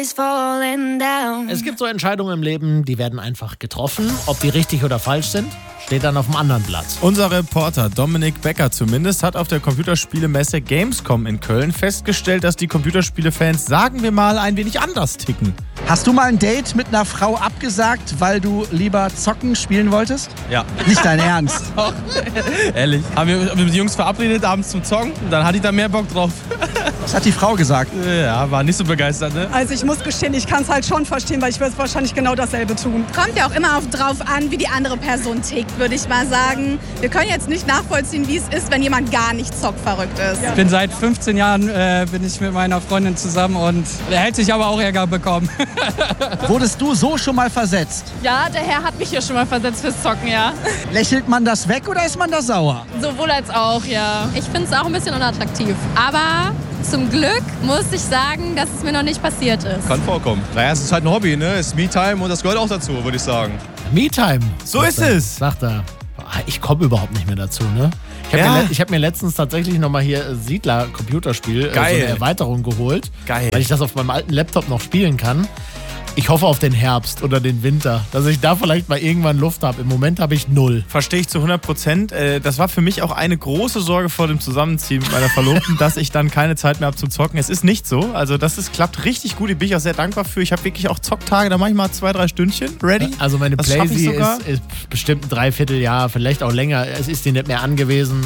is falling down. Es gibt so Entscheidungen im Leben, die werden einfach getroffen. Ob die richtig oder falsch sind, steht dann auf dem anderen Blatt. Unser Reporter Dominik Becker zumindest hat auf der Computerspielemesse Gamescom in Köln festgestellt, dass die Computerspielefans, sagen wir mal, ein wenig anders ticken. Hast du mal ein Date mit einer Frau abgesagt, weil du lieber zocken spielen wolltest? Ja. Nicht dein Ernst? Doch. Ehrlich. Haben wir mit den Jungs verabredet, abends zum Zocken. Dann hatte ich da mehr Bock drauf. Was hat die Frau gesagt? Ja, war nicht so begeistert, ne? Also ich muss gestehen, ich kann es halt schon verstehen, weil ich würde wahrscheinlich genau dasselbe tun. Kommt ja auch immer drauf an, wie die andere Person tickt, würde ich mal sagen. Wir können jetzt nicht nachvollziehen, wie es ist, wenn jemand gar nicht zockverrückt ist. Ich bin seit 15 Jahren bin ich mit meiner Freundin zusammen und er hält sich aber auch Ärger bekommen. Wurdest du so schon mal versetzt? Ja, der Herr hat mich hier schon mal versetzt fürs Zocken, ja. Lächelt man das weg oder ist man da sauer? Sowohl als auch, ja. Ich finde es auch ein bisschen unattraktiv. Aber zum Glück muss ich sagen, dass es mir noch nicht passiert ist. Kann vorkommen. Naja, es ist halt ein Hobby, ne? Es ist Me-Time und das gehört auch dazu, würde ich sagen. Me-Time. So ist es. Sagt er. Ich komme überhaupt nicht mehr dazu, ne? Ich hab mir letztens tatsächlich nochmal hier Siedler-Computerspiel, so eine Erweiterung geholt. Geil. Weil ich das auf meinem alten Laptop noch spielen kann. Ich hoffe auf den Herbst oder den Winter, dass ich da vielleicht mal irgendwann Luft habe. Im Moment habe ich 0. Verstehe ich zu 100%. Das war für mich auch eine große Sorge vor dem Zusammenziehen mit meiner Verlobten, dass ich dann keine Zeit mehr habe zum Zocken. Es ist nicht so. Also klappt richtig gut. Ich bin auch sehr dankbar für. Ich habe wirklich auch Zocktage, da mache ich mal 2-3 Stündchen. Ready? Also meine Das schaff ich Playsee sogar. ist bestimmt ein Dreivierteljahr, vielleicht auch länger. Es ist dir nicht mehr angewiesen.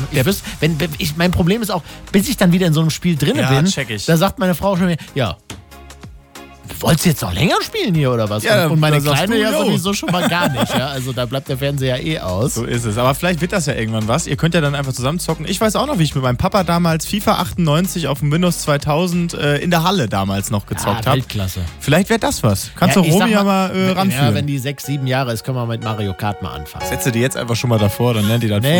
Mein Problem ist auch, bis ich dann wieder in so einem Spiel drin bin, check ich. da sagt meine Frau schon wieder, ja, wolltest du jetzt noch länger spielen hier oder was? Ja, und meine da sagst Kleine du, ja jo. sowieso schon mal gar nicht. Ja? Also da bleibt der Fernseher eh aus. So ist es. Aber vielleicht wird das ja irgendwann was. Ihr könnt ja dann einfach zusammen zocken. Ich weiß auch noch, wie ich mit meinem Papa damals FIFA 98 auf dem Windows 2000 in der Halle damals noch gezockt habe. Weltklasse. Vielleicht wird das was. Kannst du Romy ja mal ranführen. Ja, wenn die 6, 7 Jahre ist, können wir mit Mario Kart mal anfangen. Setze die jetzt einfach schon mal davor, dann lernt die das.